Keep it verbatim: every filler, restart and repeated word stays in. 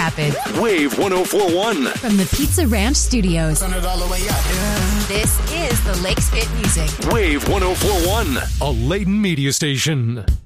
Rapids. Wave one oh four point one. From the Pizza Ranch Studios. Turn it all the way up. Yeah. This is the Lakes Fit Music. Wave one oh four point one. A Layton media station.